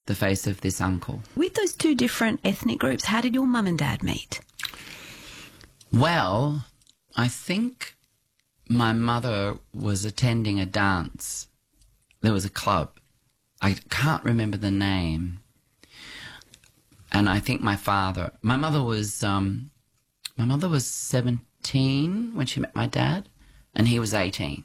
the face of this uncle. With those two different ethnic groups, how did your mum and dad meet? Well, I think my mother was attending a dance. There was a club. I can't remember the name. And I think my mother was 17 when she met my dad, and he was 18.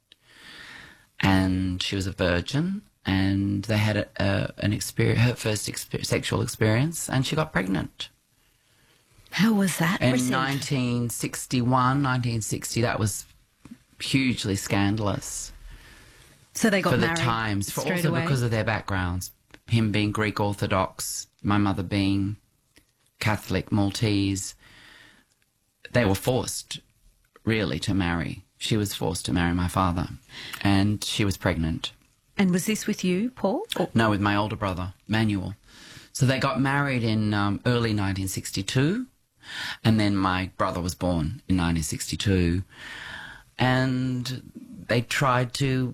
And she was a virgin, and they had her first sexual experience, and she got pregnant. How was that In received? 1960, that was hugely scandalous. So they got for the married times, straight also away? because of their backgrounds. Him being Greek Orthodox, my mother being Catholic Maltese. They were forced, really, to marry. She was forced to marry my father, and she was pregnant. And was this with you, Paul? No, with my older brother, Manuel. So they got married in early 1962, and then my brother was born in 1962. And they tried to,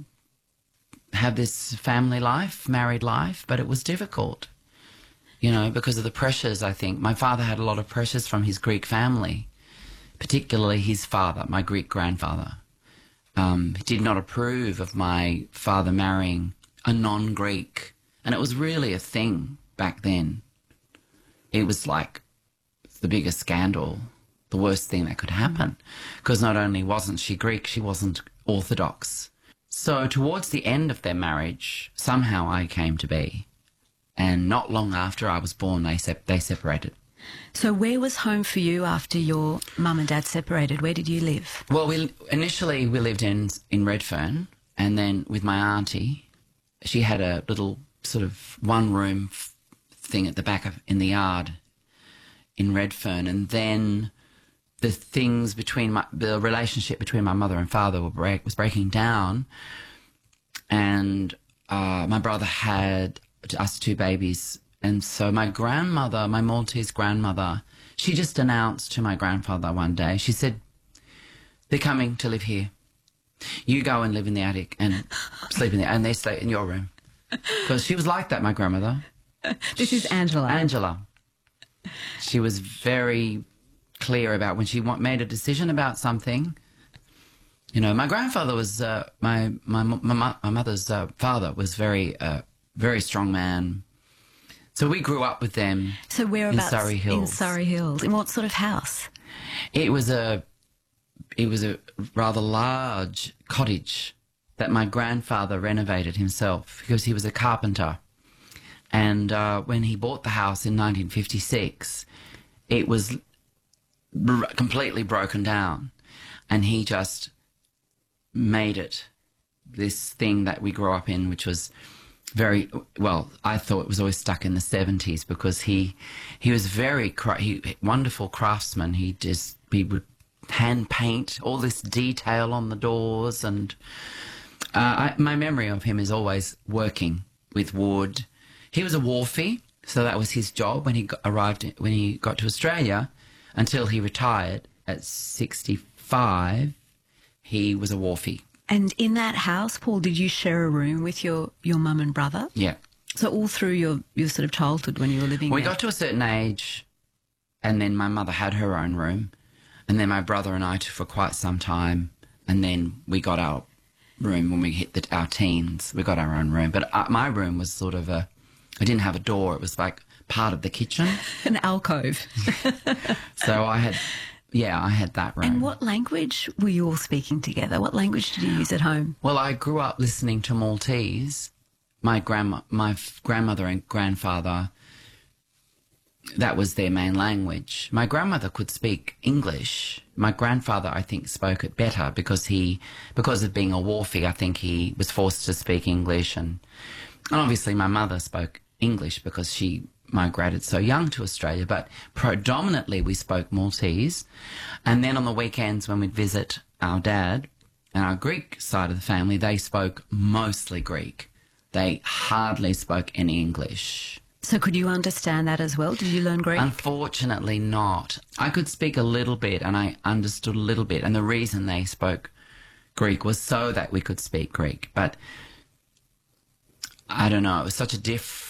have this family life, married life, but it was difficult, because of the pressures, I think. My father had a lot of pressures from his Greek family, particularly his father, my Greek grandfather. He did not approve of my father marrying a non-Greek, and it was really a thing back then. It was like the biggest scandal, the worst thing that could happen, because not only wasn't she Greek, she wasn't Orthodox. So towards the end of their marriage, somehow I came to be, and not long after I was born, they separated. So where was home for you after your mum and dad separated? Where did you live? Well, initially we lived in Redfern, and then with my auntie, she had a little sort of one-room thing at the back in the yard in Redfern, and then the relationship between my mother and father was breaking down, and my brother had us two babies. And so my grandmother, my Maltese grandmother, she just announced to my grandfather one day, she said, "They're coming to live here. You go and live in the attic and sleep in there, and they stay in your room." Because she was like that, my grandmother. This is Angela. Angela. She was very clear about when she made a decision about something. My grandfather was, my mother's father was very strong man. So we grew up with them. So whereabouts? In Surrey Hills. In Surrey Hills. In what sort of house? It was a rather large cottage that my grandfather renovated himself because he was a carpenter. And when he bought the house in 1956, it was completely broken down, and he just made it this thing that we grew up in, which was very, well, I thought it was always stuck in the 70s because he was wonderful craftsman. He would hand paint all this detail on the doors, and my memory of him is always working with wood. He was a wharfie, so that was his job when he got to Australia until he retired at 65. He was a wharfie. And in that house, Paul, did you share a room with your mum and brother? Yeah. So all through your sort of childhood when you were living there? We got to a certain age, and then my mother had her own room, and then my brother and I for quite some time, and then we got our room when we hit our teens. We got our own room. But my room was sort of I didn't have a door. It was like part of the kitchen. An alcove. So I had that room. And what language were you all speaking together? What language did you use at home? Well, I grew up listening to Maltese. My grandmother and grandfather, that was their main language. My grandmother could speak English. My grandfather, I think, spoke it better because of being a wharfie, I think he was forced to speak English. And obviously my mother spoke English because she migrated so young to Australia, but predominantly we spoke Maltese. And then on the weekends when we'd visit our dad and our Greek side of the family, they spoke mostly Greek. They hardly spoke any English. So could you understand that as well? Did you learn Greek? Unfortunately not. I could speak a little bit and I understood a little bit, and the reason they spoke Greek was so that we could speak Greek. But I don't know, it was such a